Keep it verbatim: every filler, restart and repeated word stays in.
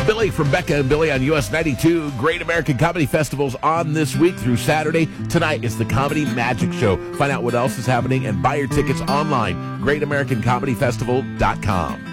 Billy from Becca and Billy on U S ninety-two. Great American Comedy Festivals on this week through Saturday. Tonight is the Comedy Magic Show. Find out what else is happening and buy your tickets online. great american comedy festival dot com.